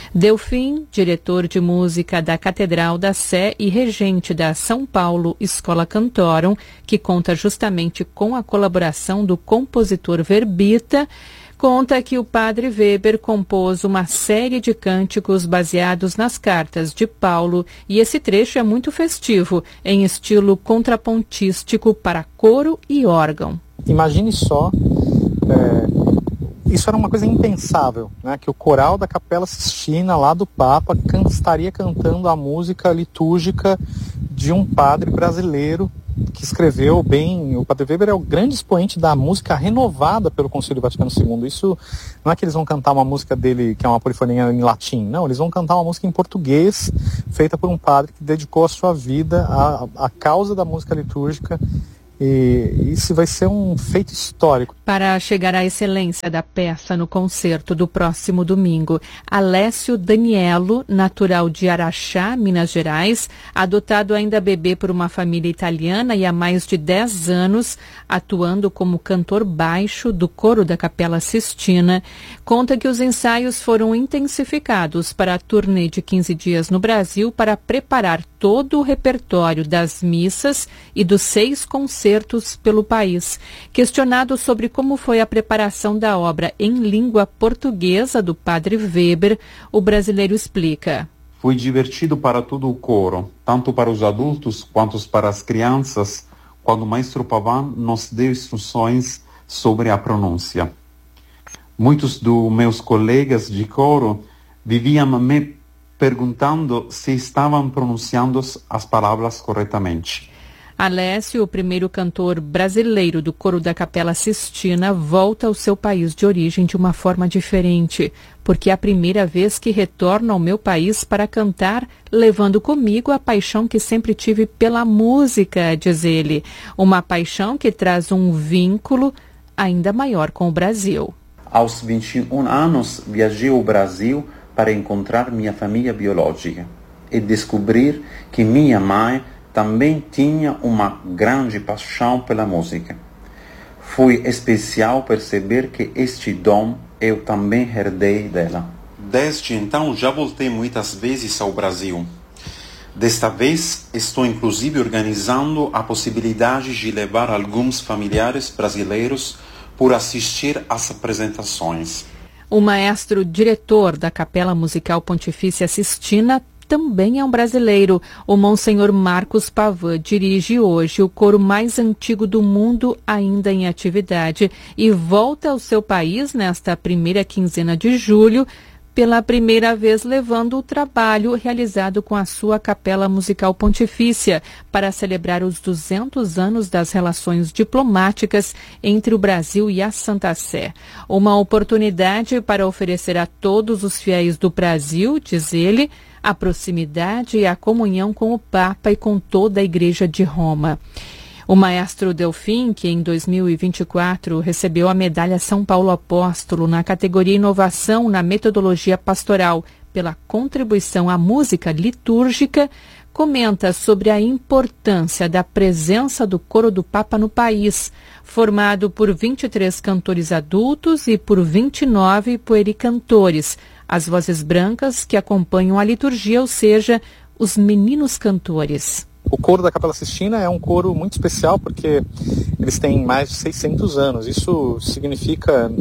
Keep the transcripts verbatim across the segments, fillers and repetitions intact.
Delfim, diretor de música da Catedral da Sé e regente da São Paulo Escola Cantorum, que conta justamente com a colaboração do compositor Verbita, conta que o padre Weber compôs uma série de cânticos baseados nas cartas de Paulo e esse trecho é muito festivo, em estilo contrapontístico para coro e órgão. Imagine só, é, isso era uma coisa impensável, né, que o coral da Capela Sistina, lá do Papa, can, estaria cantando a música litúrgica de um padre brasileiro que escreveu bem. O padre Weber é o grande expoente da música renovada pelo Concílio Vaticano segundo. Isso não é que eles vão cantar uma música dele que é uma polifonia em latim, não, eles vão cantar uma música em português feita por um padre que dedicou a sua vida à, à causa da música litúrgica. E isso vai ser um feito histórico. Para chegar à excelência da peça no concerto do próximo domingo, Alessio Daniello, natural de Araxá, Minas Gerais, adotado ainda bebê por uma família italiana e há mais de dez anos, atuando como cantor baixo do coro da Capela Sistina, conta que os ensaios foram intensificados para a turnê de quinze dias no Brasil para preparar todo o repertório das missas e dos seis concertos pelo país. Questionado sobre como foi a preparação da obra em língua portuguesa do padre Weber, o brasileiro explica. Foi divertido para todo o coro, tanto para os adultos quanto para as crianças, quando o maestro Pavan nos deu instruções sobre a pronúncia. Muitos dos meus colegas de coro viviam me perguntando se estavam pronunciando as palavras corretamente. Alessio, o primeiro cantor brasileiro do coro da Capela Sistina, volta ao seu país de origem de uma forma diferente, porque é a primeira vez que retorno ao meu país para cantar, levando comigo a paixão que sempre tive pela música, diz ele. Uma paixão que traz um vínculo ainda maior com o Brasil. Aos vinte e um anos, viajei ao Brasil para encontrar minha família biológica e descobrir que minha mãe também tinha uma grande paixão pela música. Foi especial perceber que este dom eu também herdei dela. Desde então já voltei muitas vezes ao Brasil. Desta vez estou inclusive organizando a possibilidade de levar alguns familiares brasileiros por assistir às apresentações. O maestro diretor da Capela Musical Pontifícia Sistina também é um brasileiro. O Monsenhor Marcos Pavan dirige hoje o coro mais antigo do mundo ainda em atividade e volta ao seu país nesta primeira quinzena de julho, pela primeira vez levando o trabalho realizado com a sua Capela Musical Pontifícia para celebrar os duzentos anos das relações diplomáticas entre o Brasil e a Santa Sé. Uma oportunidade para oferecer a todos os fiéis do Brasil, diz ele, a proximidade e a comunhão com o Papa e com toda a Igreja de Roma. O maestro Delfim, que em dois mil e vinte e quatro recebeu a medalha São Paulo Apóstolo na categoria Inovação na Metodologia Pastoral pela contribuição à música litúrgica, comenta sobre a importância da presença do coro do Papa no país, formado por vinte e três cantores adultos e por vinte e nove puericantores, as vozes brancas que acompanham a liturgia, ou seja, os meninos cantores. O coro da Capela Sistina é um coro muito especial porque eles têm mais de seiscentos anos. Isso significa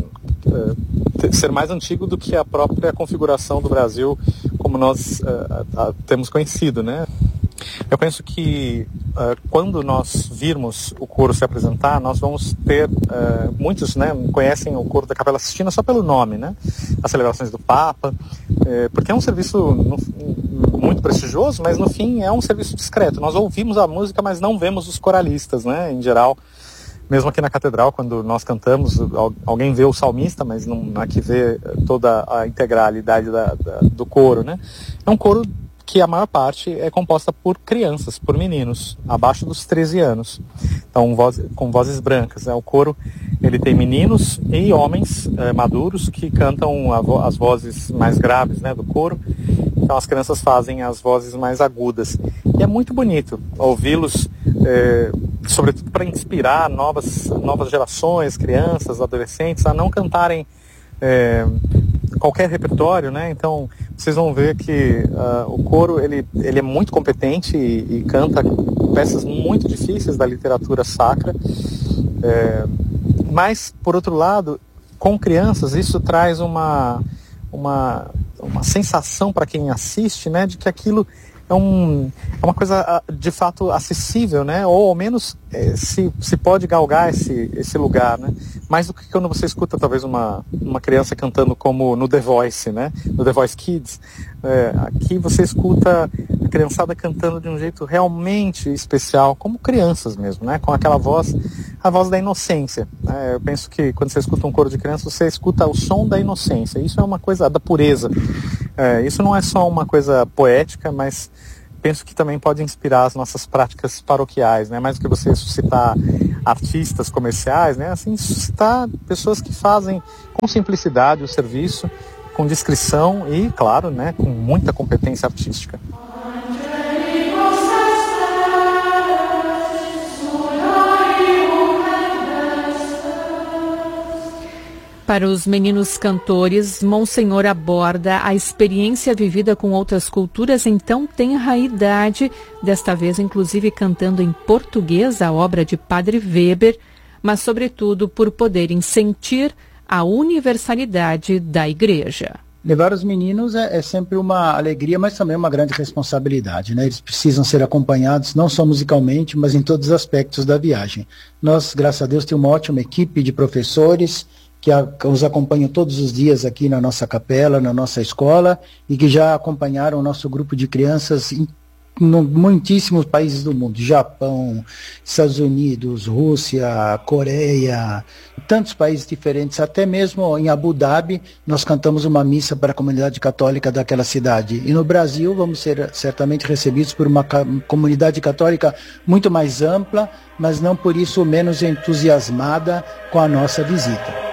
uh, ser mais antigo do que a própria configuração do Brasil como nós uh, uh, temos conhecido, né? Eu penso que uh, quando nós virmos o coro se apresentar, nós vamos ter, uh, muitos né, conhecem o coro da Capela Sistina só pelo nome, né? As celebrações do Papa, uh, porque é um serviço no, muito prestigioso, mas no fim é um serviço discreto. Nós ouvimos a música, mas não vemos os coralistas, né? Em geral, mesmo aqui na catedral, quando nós cantamos, alguém vê o salmista, mas não aqui vê toda a integralidade da, da, do coro, né? É um coro que a maior parte é composta por crianças, por meninos, abaixo dos treze anos. Então, voz, com vozes brancas. Né? O coro ele tem meninos e homens eh, maduros que cantam a vo- as vozes mais graves, né, do coro. Então, as crianças fazem as vozes mais agudas. E é muito bonito ouvi-los, eh, sobretudo para inspirar novas, novas gerações, crianças, adolescentes, a não cantarem É, qualquer repertório, né? Então vocês vão ver que uh, o coro ele, ele é muito competente e, e canta peças muito difíceis da literatura sacra. É, mas, por outro lado, com crianças, isso traz uma, uma, uma sensação para quem assiste, né, de que aquilo é, um, é uma coisa de fato acessível, né, ou ao menos é, se, se pode galgar esse, esse lugar, né, mais do que quando você escuta talvez uma, uma criança cantando como no The Voice, né, no The Voice Kids. É, aqui você escuta a criançada cantando de um jeito realmente especial, como crianças mesmo, né, com aquela voz, a voz da inocência, né? Eu penso que quando você escuta um coro de criança, você escuta o som da inocência, isso é uma coisa da pureza. É, isso não é só uma coisa poética, mas penso que também pode inspirar as nossas práticas paroquiais, né? Mais do que você suscitar artistas comerciais, né? Assim, suscitar pessoas que fazem com simplicidade o serviço, com discrição e, claro, né, com muita competência artística. Para os meninos cantores, Monsenhor aborda a experiência vivida com outras culturas em tão tenra idade, desta vez inclusive cantando em português a obra de Padre Weber, mas sobretudo por poderem sentir a universalidade da Igreja. Levar os meninos é, é sempre uma alegria, mas também uma grande responsabilidade, né? Eles precisam ser acompanhados, não só musicalmente, mas em todos os aspectos da viagem. Nós, graças a Deus, temos uma ótima equipe de professores que a, os acompanham todos os dias aqui na nossa capela, na nossa escola, e que já acompanharam o nosso grupo de crianças em no, muitíssimos países do mundo, Japão, Estados Unidos, Rússia, Coreia, tantos países diferentes, até mesmo em Abu Dhabi nós cantamos uma missa para a comunidade católica daquela cidade, e no Brasil vamos ser certamente recebidos por uma comunidade católica muito mais ampla, mas não por isso menos entusiasmada com a nossa visita.